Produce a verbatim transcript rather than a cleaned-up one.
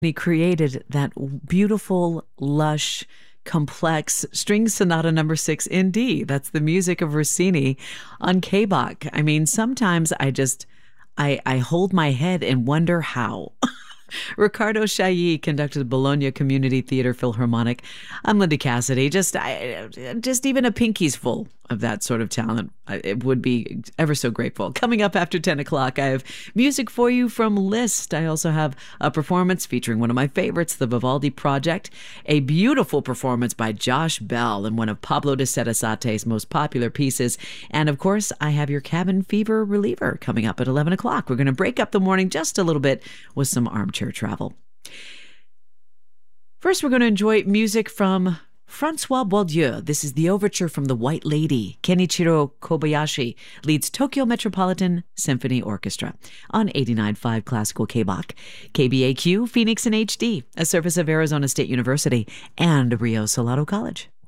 He created that beautiful, lush, complex string sonata number six in D. That's the music of Rossini on K B O C. I mean, sometimes I just, I, I hold my head and wonder how. Riccardo Chailly conducted the Bologna Community Theater Philharmonic. I'm Linda Cassidy. Just, I, just even a pinky's full of that sort of talent. I it would be ever so grateful. Coming up after ten o'clock, I have music for you from Liszt. I also have a performance featuring one of my favorites, the Vivaldi Project, a beautiful performance by Josh Bell in one of Pablo de Sarasate's most popular pieces. And of course, I have your cabin fever reliever coming up at eleven o'clock. We're going to break up the morning just a little bit with some armchair travel. First, we're going to enjoy music from Francois Boieldieu. This is the overture from The White Lady. Kenichiro Kobayashi leads Tokyo Metropolitan Symphony Orchestra on eighty-nine point five Classical K B O C. K B A Q, Phoenix in H D, a service of Arizona State University and Rio Salado College.